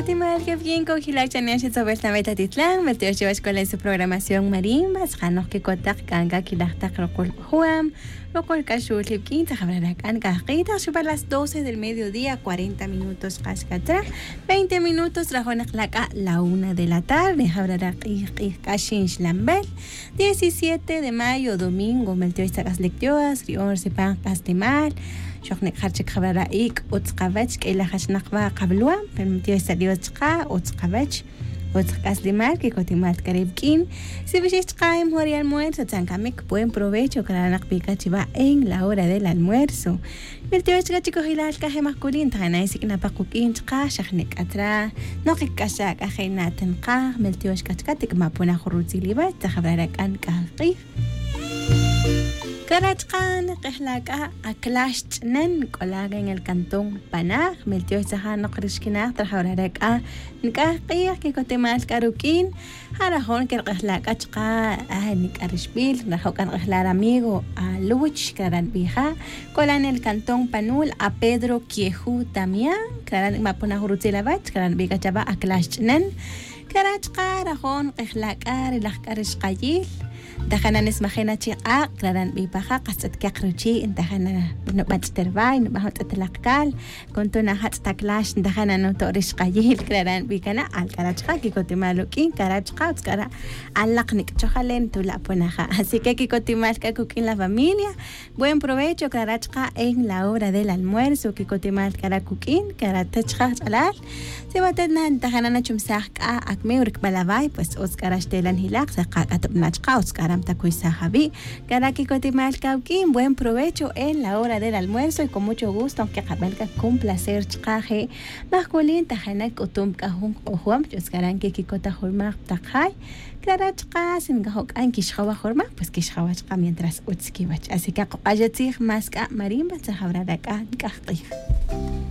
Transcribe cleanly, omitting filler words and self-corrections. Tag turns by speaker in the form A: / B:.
A: Cotimal que bien con Hilak Chaniash sobre esta meta titlán, Meteo llevas con en su programación marimbas, Janos que cotak kanga kilaktak rokol huam, rokol kashul lipkin, tajabrara kanga qita, super las 12 del mediodía, 40 minutos cascatra, 20 minutos rajonak laka la 1 de la tarde, jabrara kashin shlambel, 17 de mayo, domingo, Meteo estas lectioas, rior sepan castimal, شخنك خرجك خبر رأيك وتقابتش كإلا خش نقبة قبلوا فمتيو يستديو تقا وتقابتش وتقاس دمال كي كوتي مال كاريبكين سيبشيش تقايم هوري almuerzo تنكامك buen provecho para نقبيكا تبا en la hora del almuerzo ملتيو يشكا تيكو هلال كاهي مقولين تغانا يسيك نباقوكين تقا شخنك أترا نوقك كاشاك أخينا تنقا ملتيو يشكا تكاتك مابونا خروزي لبات تخبرارك أن كاقيف Carachkan, Kehlaka, Aklash, Nen, Colaga en el cantón Panag, Meltio Sahano Krishkina, Trajaureka, Nkaki, Kikotemas Karukin, Harajón, Kerkehlaka, Nik Arishbil, Rajokan Rehlar amigo, a Luch, Karan Bija, Cola en el cantón Panul, a Pedro Kiehu Damián, Karan Mapuna Hurutilabat, Karan Biga Chaba, Aklash, Nen, Carachka, Rajón, Kehlaka, Relakarish دخلنا نسمخنا شيء قررنا بيبخا قصة كقرشي دخلنا نبات ترباي نبهت تلقال كنت نحط تكلاش دخلنا نطورش قليل قررنا بيكنا على كراجقا كي كنت مالوكين كراجقا وتكرا علقنك تخلين تلا بناها así que aquí كنت مالك كوكين la familia buen provecho كراجقا en la hora del almuerzo que كنت مالك كرا كوكين كرا تشخا علال سيبتنا دخلنا نشمساق أكمي وركبلا pues oscarash telan hilak saqa atubnachqa oscar Takuisajabi, Karaki Cotimal Cauquín, buen provecho en la hora del almuerzo y con mucho gusto, aunque Jabalka con placer chkaje, masculín tajanak utum kahun ohuam, yosgaran que kikota hormak takhay, Karachka, sin gahok an kishhawa hormak, pues kishhawachka mientras utskivach. Así que ayatzig maska marimba, tajabraraka, kahtif.